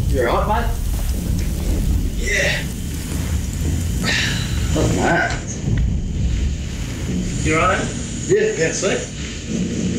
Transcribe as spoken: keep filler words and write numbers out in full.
You alright, mate? Yeah. Doesn't matter. You alright? Yeah, can't sleep.